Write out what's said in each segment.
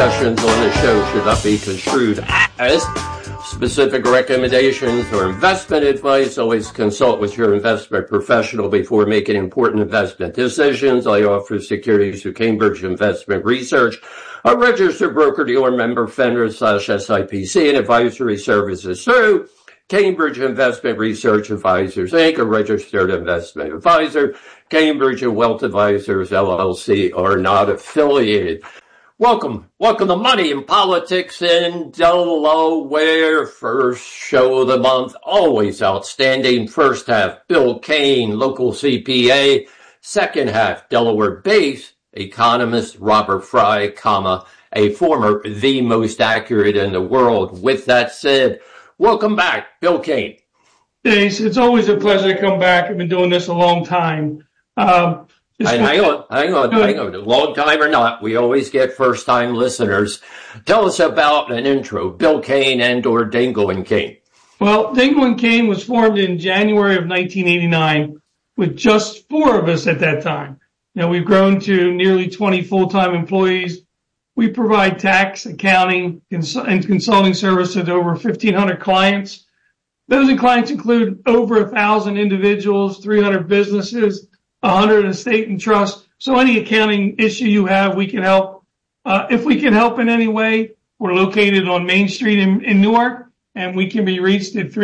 discussions on the show should not be construed as specific recommendations or investment advice. Always consult with your investment professional before making important investment decisions. I offer securities through Cambridge Investment Research, a registered broker-dealer member, FINRA/SIPC, and advisory services through Cambridge Investment Research Advisors, Inc., a registered investment advisor. Cambridge and Wealth Advisors, LLC, are not affiliated. Welcome to Money and Politics in Delaware. First show of the month, always outstanding. First half, Bill Kane, local CPA. Second half, Delaware-based economist Robert Fry, a former the most accurate in the world. With that said, welcome back, Bill Kane. Thanks. It's always a pleasure to come back. I've been doing this a long time. Hang on. Long time or not, we always get first-time listeners. Tell us about an intro, Bill Kane and/or Dingle and Kane. Well, Dingle and Kane was formed in January of 1989 with just 4 of us at that time. Now, we've grown to nearly 20 full-time employees. We provide tax, accounting, and consulting services to over 1,500 clients. Those clients include over 1,000 individuals, 300 businesses, 100 estate and trust. So any accounting issue you have, we can help. If we can help in any way, we're located on Main Street in Newark, and we can be reached at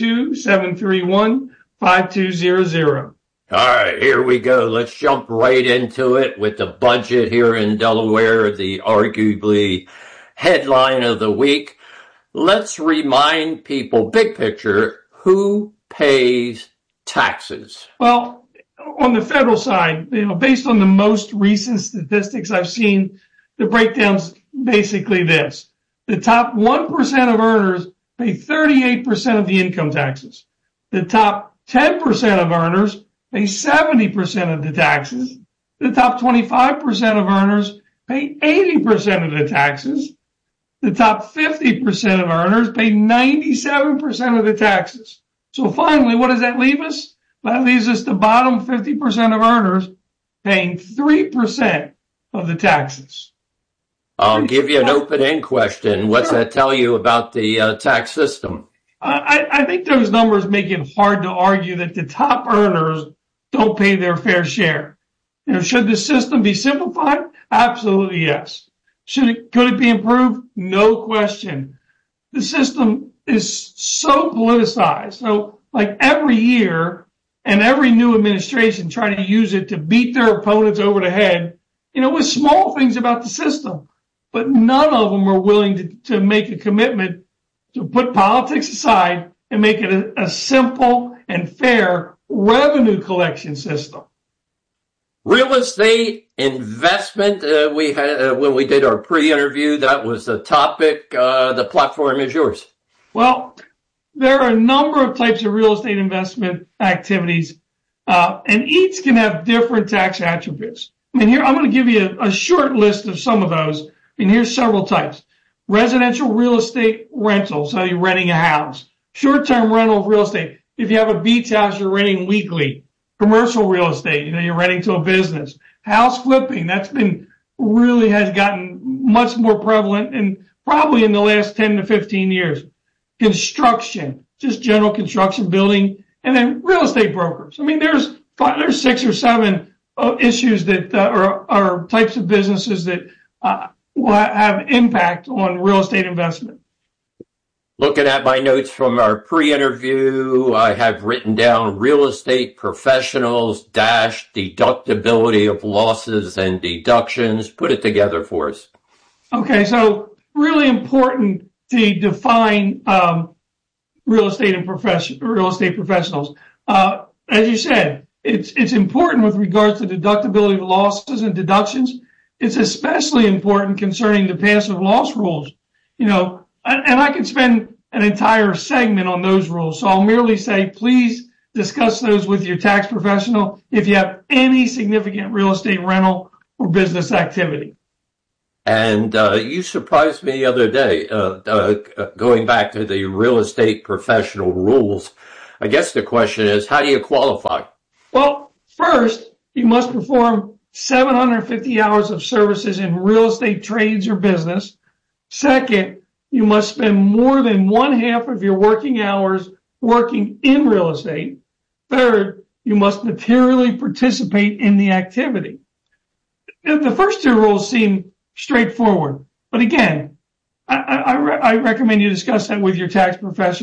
302-731-5200. All right, here we go. Let's jump right into it with the budget here in Delaware, the arguably headline of the week. Let's remind people, big picture, who pays taxes? Well, on the federal side, based on the most recent statistics I've seen, the breakdown's basically this. The top 1% of earners pay 38% of the income taxes. The top 10% of earners pay 70% of the taxes. The top 25% of earners pay 80% of the taxes. The top 50% of earners pay 97% of the taxes. So finally, what does that leave us? That leaves us the bottom 50% of earners paying 3% of the taxes. I'll give you an open-end question. What's that tell you about the tax system? I think those numbers make it hard to argue that the top earners don't pay their fair share. Should the system be simplified? Absolutely yes. Could it be improved? No question. The system is so politicized. So like every year, and every new administration try to use it to beat their opponents over the head, with small things about the system. But none of them are willing to make a commitment to put politics aside and make it a simple and fair revenue collection system. Real estate investment, we had when we did our pre-interview, that was the topic. The platform is yours. Well, there are a number of types of real estate investment activities, and each can have different tax attributes. Here, I'm going to give you a short list of some of those. Here's several types. Residential real estate rental, so you're renting a house. Short-term rental of real estate. If you have a beach house, you're renting weekly. Commercial real estate, you're renting to a business. House flipping, has gotten much more prevalent and probably in the last 10 to 15 years. Construction, just general construction, building, and then real estate brokers. There's 6 or 7 issues that are types of businesses that will have impact on real estate investment. Looking at my notes from our pre-interview, I have written down real estate professionals - deductibility of losses and deductions. Put it together for us. Okay, so really important to define real estate professionals. As you said, it's important with regards to deductibility of losses and deductions. It's especially important concerning the passive loss rules. And I could spend an entire segment on those rules. So I'll merely say, please discuss those with your tax professional if you have any significant real estate rental or business activity. And you surprised me the other day, going back to the real estate professional rules. I guess the question is, how do you qualify? Well, first, you must perform 750 hours of services in real estate trades or business. Second, you must spend more than 1/2 of your working hours working in real estate. Third, you must materially participate in the activity. The first two rules seem straightforward, but again, I recommend you discuss that with your tax professional.